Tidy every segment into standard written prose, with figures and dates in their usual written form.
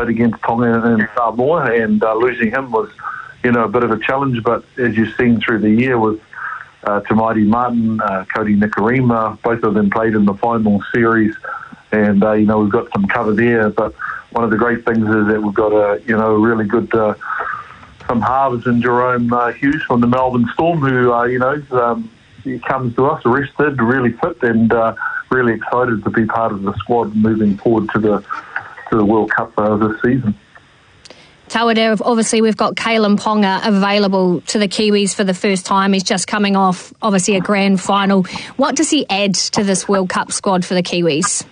played against Tonga and Samoa, and losing him was, a bit of a challenge. But as you've seen through the year with Te Maire Martin, Kodi Nikorima, both of them played in the final series, and we've got some cover there. But one of the great things is that we've got a really good some halves in Jerome Hughes from the Melbourne Storm, who he comes to us rested, really fit, and really excited to be part of the squad moving forward to the World Cup this season. Tawera, obviously we've got Kalyn Ponga available to the Kiwis for the first time. He's just coming off, obviously, a grand final. What does he add to this World Cup squad for the Kiwis?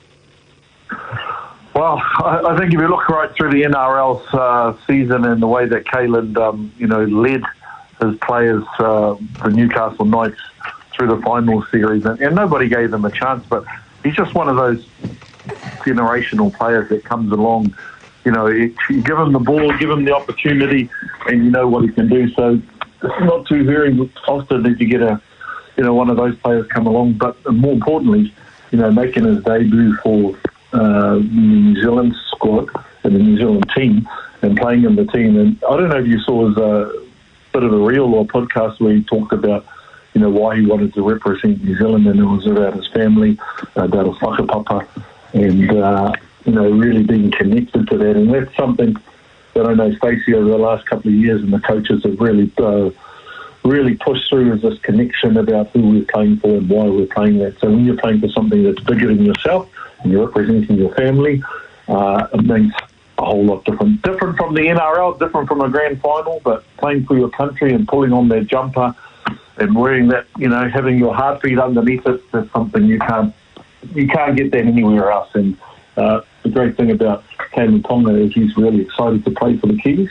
Well, I think if you look right through the NRL season and the way that Kalyn, led his players, the Newcastle Knights, through the final series, and nobody gave them a chance, but he's just one of those generational players that comes along. You give him the ball, give him the opportunity, and you know what he can do. So it's not too very often that you get one of those players come along. But more importantly, making his debut for the New Zealand squad and the New Zealand team and playing in the team. And I don't know if you saw his bit of a reel or podcast where he talked about, why he wanted to represent New Zealand, and it was about his family, about his whakapapa, and really being connected to that. And that's something that I know Stacey over the last couple of years and the coaches have really pushed through, is this connection about who we're playing for and why we're playing that. So when you're playing for something that's bigger than yourself and you're representing your family, it means a whole lot different. Different from the NRL, different from a grand final, but playing for your country and pulling on that jumper and wearing that, having your heartbeat underneath it, that's something you can't get that anywhere else. And the great thing about Kalyn Ponga is he's really excited to play for the Kiwis,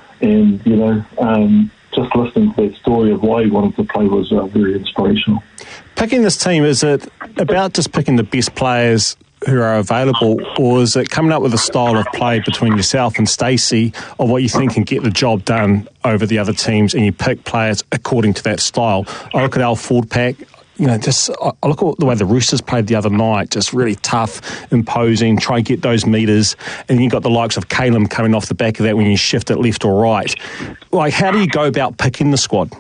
and just listening to that story of why he wanted to play was very inspirational. Picking this team, is it about just picking the best players who are available, or is it coming up with a style of play between yourself and Stacey of what you think can get the job done over the other teams, and you pick players according to that style? I look at our forward pack. I look at the way the Roosters played the other night, just really tough, imposing, try and get those metres, and you've got the likes of Kalyn coming off the back of that when you shift it left or right. Like, how do you go about picking the squad?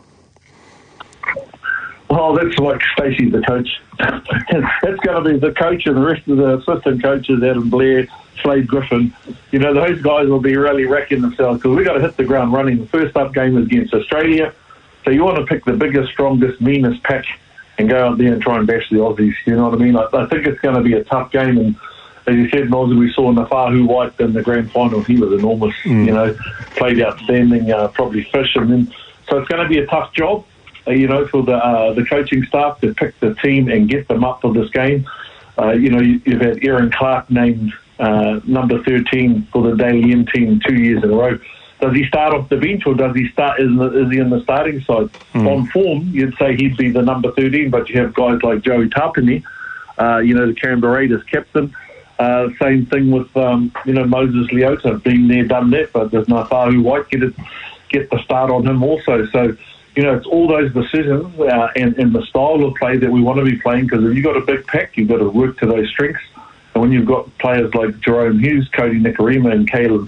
Well, that's like Stacey's the coach. That's going to be the coach, and the rest of the assistant coaches, Adam Blair, Slade Griffin. Those guys will be really wrecking themselves, because we've got to hit the ground running. The first up game is against Australia, so you want to pick the biggest, strongest, meanest pack and go out there and try and bash the Aussies. You know what I mean? I think it's going to be a tough game. And as you said, Noz, we saw Nafahu White in the grand final. He was enormous. Played outstanding, probably fish. And then, so it's going to be a tough job, for the coaching staff to pick the team and get them up for this game. You've had Aaron Clark named number 13 for the Daly M team 2 years in a row. Does he start off the bench, or does he start? Is he in the starting side? On form, you'd say he'd be the number 13, but you have guys like Joey Tapine, the Canberra Raiders captain. Same thing with Moses Leota, been there, done that. But does Nafahu White get the start on him also? So it's all those decisions and the style of play that we want to be playing. Because if you've got a big pack, you've got to work to those strengths. And when you've got players like Jerome Hughes, Kodi Nikorima, and Kalyn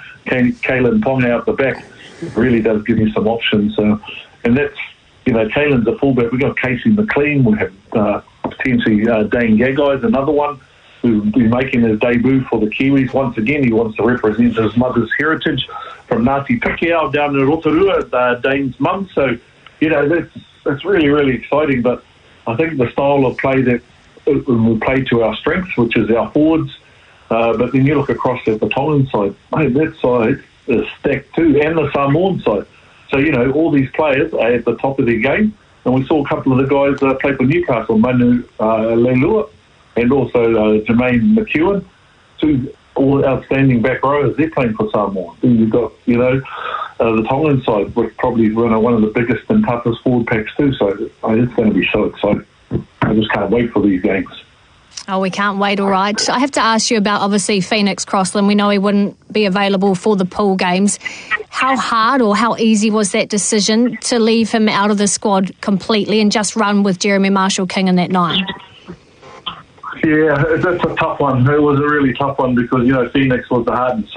Ponga out the back, it really does give you some options. And that's, Kalyn's a fullback. We've got Casey McLean. We have potentially Dane Gagai is another one who'll be making his debut for the Kiwis. Once again, he wants to represent his mother's heritage from Ngāti Pikeau down in Rotorua, Dane's mum. So, that's really, really exciting. But I think the style of play that we play to our strengths, which is our forwards. But then you look across at the Tongan side, that side is stacked too, and the Samoan side. So, all these players are at the top of their game. And we saw a couple of the guys play for Newcastle, Manu Leilua and also Jermaine McEwen, two all outstanding back rowers. They're playing for Samoa. Then you've got, the Tongan side, which probably one of the biggest and toughest forward packs too. So it's going to be so exciting. I just can't wait for these games. Oh, we can't wait, all right. I have to ask you about, obviously, Phoenix Crossland. We know he wouldn't be available for the pool games. How hard or how easy was that decision to leave him out of the squad completely and just run with Jeremy Marshall-King in that 9? Yeah, that's a tough one. It was a really tough one because, Phoenix was the hard and